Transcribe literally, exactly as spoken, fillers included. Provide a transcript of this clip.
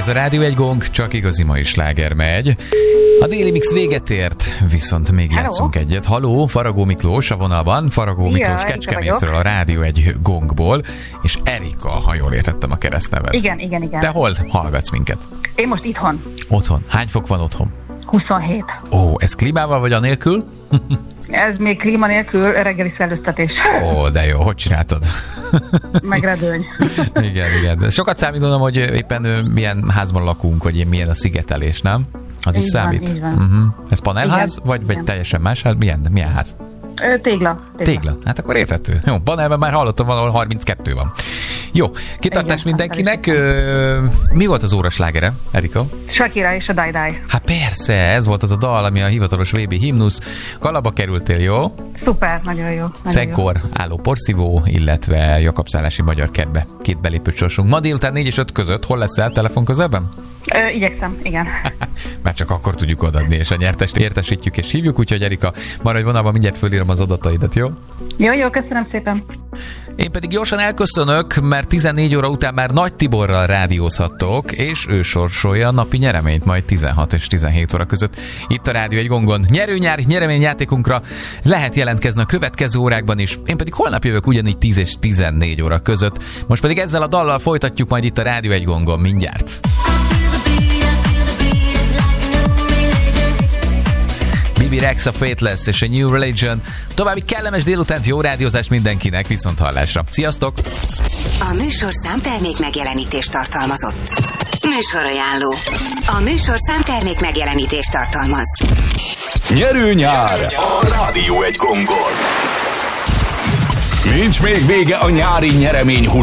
Ez a Rádió egy gong, csak igazi mai sláger megy. A déli mix véget ért, viszont még Hello. játszunk egyet. Haló, Faragó Miklós a vonalban. Faragó Miklós ja, Kecskemétről, a Rádió egy gongból, és Erika, ha jól értettem a keresztnevet. Igen, igen, igen. Te hol hallgatsz minket? Én most itthon. Otthon. Hány fok van otthon? huszonhét. Ó, ez klímával vagy anélkül? Ez még klíma nélkül, reggeli szellőztetés. Ó, de jó, hogy csináltad? Megredőny. Igen, igen. Sokat számít, gondolom, hogy éppen milyen házban lakunk, vagy milyen a szigetelés, nem? Az így is számít. Van, így van. Uh-huh. Ez panelház, igen, vagy, igen. vagy teljesen más? Hát milyen, milyen ház? Ö, tégla, tégla. Tégla. Hát akkor érthető. Jó, panelben már hallottam, valahol harminckettő van. Jó, kitartás igen, mindenkinek. Ö, mi volt az óraslágere, Erika? Shakira és a Die Die. Hát persze, ez volt az a dal, ami a hivatalos vé bé himnusz. Kalapba kerültél, jó? Szuper, nagyon jó. Szenkor, álló porszívó, illetve Jakabszállási Magyar Kertbe. Két belépőt sorsunk. Ma délután négy és öt között hol leszel telefon közelben? Ö, igyekszem, igen. Már csak akkor tudjuk odaadni, és a nyertest értesítjük és hívjuk, úgyhogy Erika, maradj vonalban, mindjárt fölírom az adataidat, jó? Jó, jó, köszönöm szépen. Én pedig gyorsan elköszönök, mert tizennégy óra után már Nagy Tiborral rádiózhattok, és ő sorsolja a napi nyereményt majd tizenhat és tizenhét óra között. Itt a Rádió egy gongon. Nyerőnyár nyereményjátékunkra lehet jelentkezni a következő órákban is. Én pedig holnap jövök ugyanígy tíz és tizennégy óra között. Most pedig ezzel a dallal folytatjuk majd itt a Rádió egy gongon mindjárt. Bibi Rexa, Fateless és a New Religion. További kellemes délutánt, jó rádiózást mindenkinek, viszont hallásra. Sziasztok! A műsor számtermék megjelenítést tartalmazott. Műsorajánló. A műsor számtermék megjelenítést tartalmaz. Nyerő nyár! A Rádió egy gongon. Nincs még vége a nyári nyeremény hull.